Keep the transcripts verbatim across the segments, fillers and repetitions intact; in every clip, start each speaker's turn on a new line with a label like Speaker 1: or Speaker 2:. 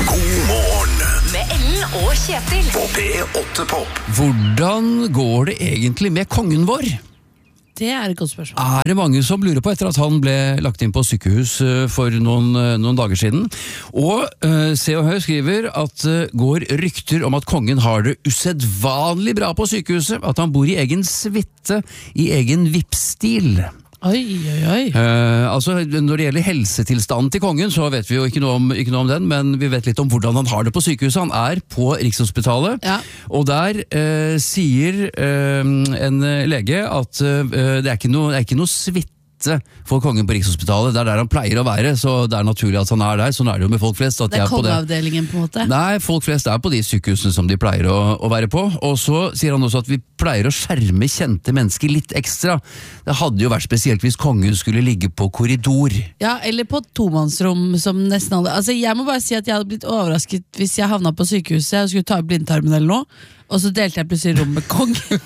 Speaker 1: God morgen
Speaker 2: med Ellen og Kjetil
Speaker 1: på P åtte Pop.
Speaker 3: Hvordan går det egentlig med kongen vår?
Speaker 4: Det er et godt spørsmål.
Speaker 3: Er det mange som lurer på etter at han ble lagt inn på sykehus for noen, noen dager siden. Og uh, Se og Hør skriver at det uh, går rykter om at kongen har det usedvanlig bra på sykehuset, at han bor i egen suite, i egen V I P-stil.
Speaker 4: Oi, oi, oi.
Speaker 3: Uh, altså, når det gjelder helsetilstanden til kongen, så vet vi jo ikke noe, om, ikke noe om den, men vi vet litt om hvordan han har det på sykehuset. Han er på Rikshospitalet,
Speaker 4: Ja.
Speaker 3: og der uh, sier uh, en lege at uh, det er ikke noe, det er ikke noe suite for kongen på Rikshospitalet. Det er der han pleier å være, så det er naturlig at han er der. Sånn er det jo med folk flest. At
Speaker 4: Det er
Speaker 3: de er på det.
Speaker 4: kongeavdelingen på en måte.
Speaker 3: Nei, folk flest er på de sykehusene som de pleier å, å være på. Og så sier han også at vi pleier å skjerme kjente mennesker litt ekstra. Det hadde jo vært spesielt hvis kongen skulle ligge på korridor.
Speaker 4: Ja, eller på et tomannsrom som nesten alle. Altså, jeg må bare si at jeg hadde blitt overrasket hvis jeg havna på sykehuset og skulle ta ut blindtarmen eller noe, og så delte jeg plutselig rom med kongen.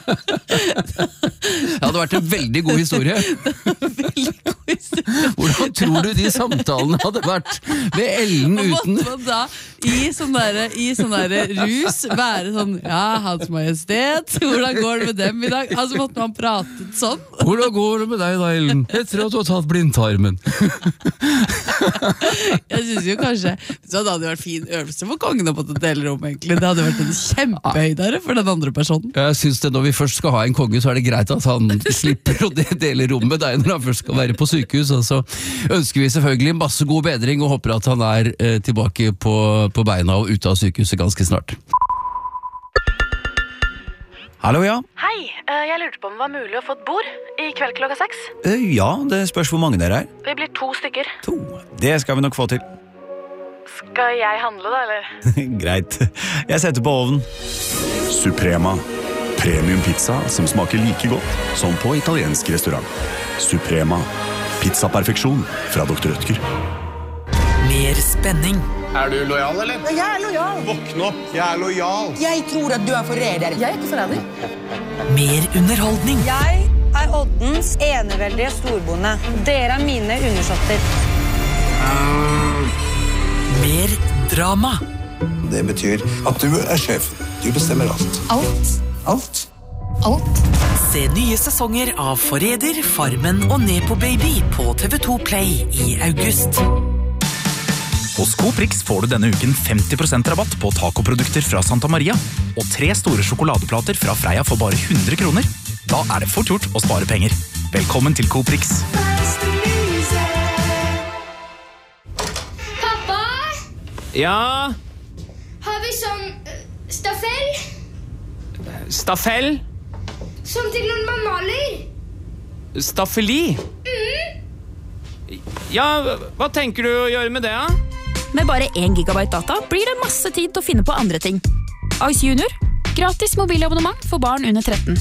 Speaker 3: Det hadde vært en veldig god historie.
Speaker 4: Veldig god historie.
Speaker 3: Hvordan tror du de samtalene hadde vært med Ellen
Speaker 4: Og
Speaker 3: uten...
Speaker 4: måtte man da i sånn der, i sånn der rus være sånn, ja, Hans Majestet, hvordan går det med dem i dag? Altså måtte man prate sånn.
Speaker 3: Hvordan går det med deg da, Ellen? Etter at du har tatt blindtarmen.
Speaker 4: Jeg synes jo kanskje, så det hadde vært fin øvelse for kongen å måtte dele rom egentlig. Det hadde vært en kjempehøydere for den andre personen.
Speaker 3: Jeg synes det når vi først skal ha en konge, så er det greit at han slipper å dele rom med deg når han først skal være på sykehus. Og så ønsker vi selvfølgelig masse god bedring og håper at han er eh, tilbake på, på beina og ute av sykehuset ganske snart.
Speaker 5: Hallo, ja.
Speaker 6: Hei, eh, jeg lurte på om det var mulig å få et bord i kveld klokka seks.
Speaker 5: Eh, Ja, det spørs hvor mange dere er.
Speaker 6: Vi blir to stykker.
Speaker 5: To. Det skal vi nok få til.
Speaker 6: Skal jeg handle da, eller?
Speaker 5: Greit. Jeg setter på ovnen.
Speaker 1: Suprema. Premium pizza som smaker like godt som på italiensk restaurant. Suprema. Pizzaperfeksjon fra doktor Rødtger.
Speaker 2: Mer spenning,
Speaker 7: Er du lojal, eller?
Speaker 8: Jeg er lojal.
Speaker 7: Våkn opp, jeg er lojal.
Speaker 8: Jeg tror at du er forræder.
Speaker 6: Jeg er ikke forræder.
Speaker 2: mer underholdning,
Speaker 9: Jeg er Oddens eneveldige storbonde. Dere er mine undersåtter.
Speaker 2: mer drama,
Speaker 7: Det betyr at du er sjef. Du bestemmer alt.
Speaker 2: alt,
Speaker 7: Alt.
Speaker 2: alt. Se nye sesonger av Forræder, Farmen og Nepo Baby på T V to Play i august.
Speaker 10: Hos Coprix får du denne uken femti prosent rabatt på tacoprodukter fra Santa Maria og tre store sjokoladeplater fra Freia for bare hundre kroner. Da er det fort gjort å spare penger. Velkommen til Coprix.
Speaker 11: Pappa,
Speaker 12: Ja,
Speaker 11: har vi sånn eh, staffell?
Speaker 12: staffell,
Speaker 11: Som til når man maler?
Speaker 12: staffeli. Ja, hva tenker du å gjøre med det, da?
Speaker 13: Med bare én gigabyte data blir det masse tid til å finne på andre ting. Ice Junior. Gratis mobilabonnement for barn under tretten.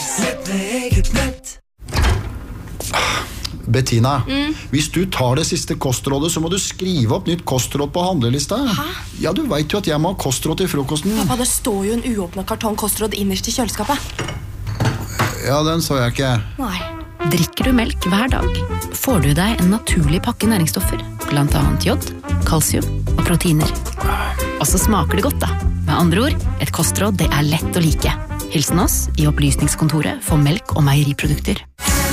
Speaker 14: Bettina, hvis du tar det siste kostrådet, så må du skrive opp nytt kostråd på handlelista.
Speaker 15: Hæ?
Speaker 14: Ja, du vet jo at jeg må ha kostråd til frokosten.
Speaker 15: Pappa, det står jo en uåpnet kartong kostråd innerst i kjøleskapet.
Speaker 14: Ja, den så jeg ikke.
Speaker 15: Nei.
Speaker 13: Drikker du melk hver dag, får du deg en naturlig pakke næringsstoffer, blant annet jod, kalsium og proteiner. Og så smaker det godt da. Med andre ord, et kostråd det er lett å like. Hilsen oss i opplysningskontoret for melk og meieriprodukter.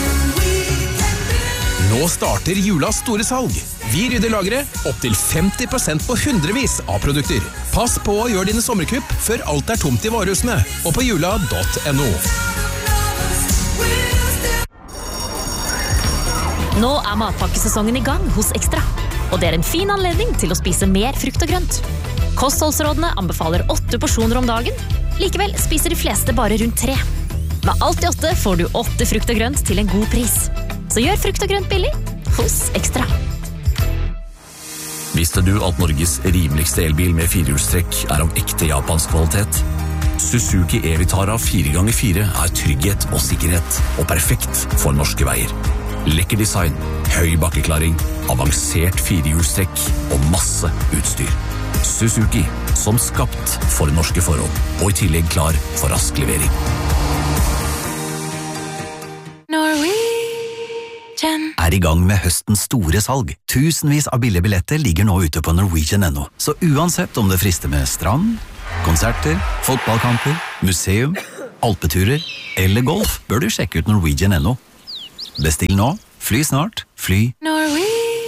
Speaker 10: Nå starter julas store salg. Vi rydder lageret opp til femti prosent på hundrevis av produkter. Pass på å gjøre dine sommerkupp før alt er tomt i varehusene og på jula punktum no.
Speaker 13: Nå er matpakkesesongen i gang hos Ekstra, og det er en fin anledning til å spise mer frukt og grønt. Kostholdsrådene anbefaler åtte porsjoner om dagen, likevel spiser de fleste bare rundt tre. Med alt i åtte får du åtte frukt og grønt til en god pris. Så gjør frukt og grønt billig hos Ekstra.
Speaker 16: Visste du at Norges rimeligste elbil med firehjulstrekk er av ekte japansk kvalitet? Suzuki e-Vitara fire ganger fire er trygghet og sikkerhet, og perfekt for norske veier. Lekker design, høy bakkeklaring, avansert firehjulstrekk og masse utstyr. Suzuki, som skapt for norske forhold, og i tillegg klar for rask levering.
Speaker 17: er i gang med høstens store salg. Tusenvis av billige billetter ligger nå ute på Norwegian punktum no. Så uansett om det frister med strand, konserter, fotballkamper, museum, alpeturer eller golf, bør du sjekke ut Norwegian punktum no. Bestill nå, fly snart, fly.
Speaker 18: Norwegian.